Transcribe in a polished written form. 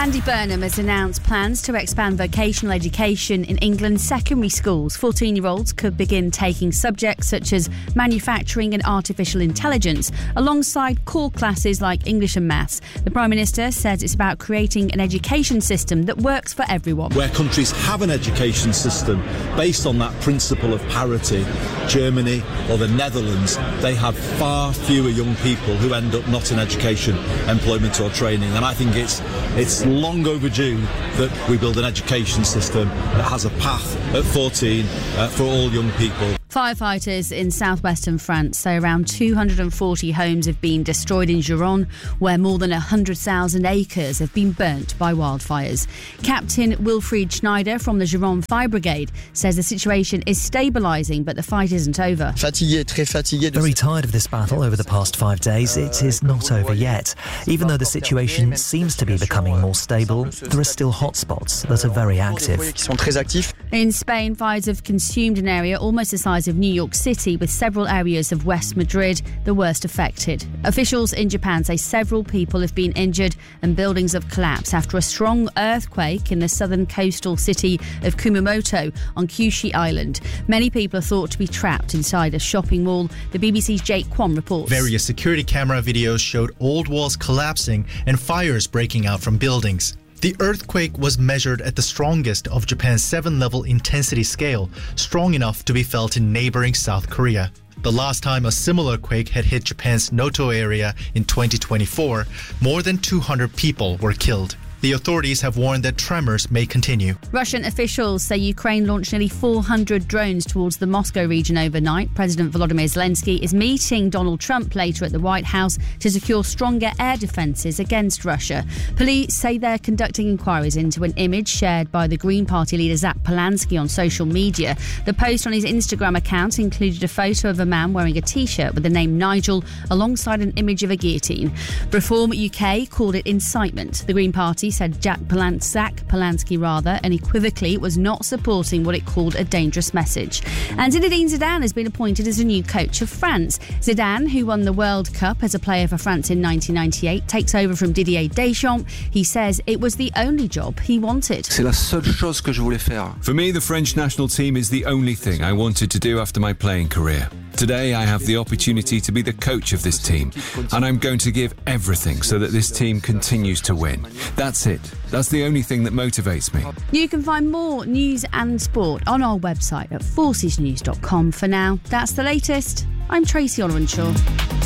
Andy Burnham has announced plans to expand vocational education in England's secondary schools. 14-year-olds could begin taking subjects such as manufacturing and artificial intelligence alongside core classes like English and maths. The Prime Minister says it's about creating an education system that works for everyone. Where countries have an education system based on that principle of parity, Germany or the Netherlands, they have far fewer young people who end up not in education, employment or training. And I think it's long overdue that we build an education system that has a path at 14 for all young people. Firefighters in southwestern France say around 240 homes have been destroyed in Gironde, where more than 100,000 acres have been burnt by wildfires. Captain Wilfried Schneider from the Gironde Fire Brigade says the situation is stabilising, but the fight isn't over. Very tired of this battle over the past 5 days. It is not over yet. Even though the situation seems to be becoming more stable, there are still hotspots that are very active. In Spain, fires have consumed an area almost the size of New York City, with several areas of West Madrid the worst affected. Officials in Japan say several people have been injured and buildings have collapsed after a strong earthquake in the southern coastal city of Kumamoto on Kyushu Island. Many people are thought to be trapped inside a shopping mall. The BBC's Jake Kwon reports. Various security camera videos showed old walls collapsing and fires breaking out from buildings. The earthquake was measured at the strongest of Japan's 7-level intensity scale, strong enough to be felt in neighboring South Korea. The last time a similar quake had hit Japan's Noto area in 2024, more than 200 people were killed. The authorities have warned that tremors may continue. Russian officials say Ukraine launched nearly 400 drones towards the Moscow region overnight. President Volodymyr Zelensky is meeting Donald Trump later at the White House to secure stronger air defences against Russia. Police say they're conducting inquiries into an image shared by the Green Party leader Zach Polanski on social media. The post on his Instagram account included a photo of a man wearing a T-shirt with the name Nigel alongside an image of a guillotine. Reform UK called it incitement. The Green Party said Zach Polanski unequivocally was not supporting what it called a dangerous message. And Zinedine Zidane has been appointed as the new coach of France. Zidane, who won the World Cup as a player for France in 1998, takes over from Didier Deschamps. He says it was the only job he wanted. C'est la seule chose que je voulais faire. For me, the French national team is the only thing I wanted to do after my playing career. Today, I have the opportunity to be the coach of this team, and I'm going to give everything so that this team continues to win. That's it. That's the only thing that motivates me. You can find more news and sport on our website at forcesnews.com. For now, that's the latest. I'm Tracy Olorenshaw.